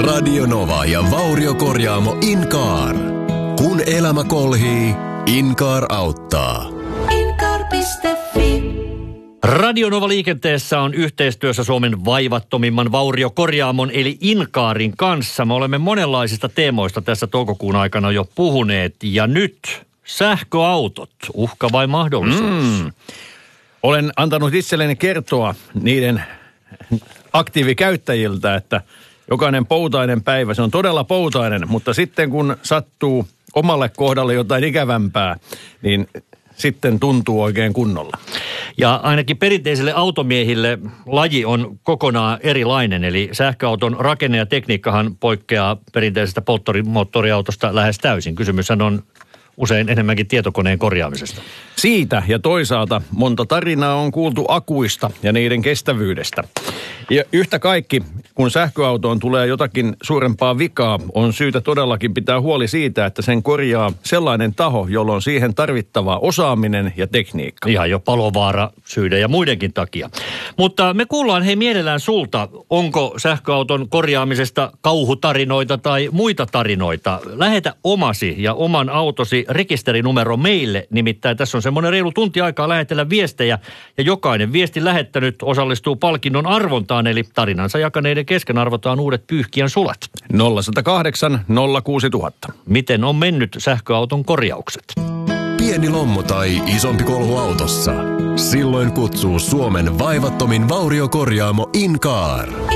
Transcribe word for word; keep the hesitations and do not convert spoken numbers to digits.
Radio Nova ja Vauriokorjaamo Incar. Kun elämä kolhii, Incar auttaa. Incar piste fi. Radio Nova liikenteessä on yhteistyössä Suomen vaivattomimman vauriokorjaamon eli Incaarin kanssa. Me olemme monenlaisista teemoista tässä toukokuun aikana jo puhuneet. Ja nyt sähköautot, uhka vai mahdollisuus? Mm. Olen antanut itselleni kertoa niiden aktiivikäyttäjiltä, että jokainen poutainen päivä, se on todella poutainen, mutta sitten kun sattuu omalle kohdalle jotain ikävämpää, niin sitten tuntuu oikein kunnolla. Ja ainakin perinteisille automiehille laji on kokonaan erilainen, eli sähköauton rakenne ja tekniikkahan poikkeaa perinteisestä polttomoottoriautosta lähes täysin. Kysymyshän on usein enemmänkin tietokoneen korjaamisesta. Siitä ja toisaalta monta tarinaa on kuultu akuista ja niiden kestävyydestä. Ja yhtä kaikki, kun sähköautoon tulee jotakin suurempaa vikaa, on syytä todellakin pitää huoli siitä, että sen korjaa sellainen taho, jolla on siihen tarvittava osaaminen ja tekniikka. Ihan jo palovaara syiden ja muidenkin takia. Mutta me kuullaan hei mielellään sulta, onko sähköauton korjaamisesta kauhutarinoita tai muita tarinoita. Lähetä omasi ja oman autosi rekisterinumero meille, nimittäin tässä on semmoinen reilu tunti aikaa lähetellä viestejä ja jokainen viesti lähettänyt osallistuu palkinnon arvontaan, eli tarinansa jakaneiden kesken arvotaan uudet pyyhkien sulat. nolla yksi nolla kahdeksan nolla kuusi nolla nolla nolla. Miten on mennyt sähköauton korjaukset? Pieni lommo tai isompi kolhu autossa. Silloin kutsuu Suomen vaivattomin vauriokorjaamo Incar.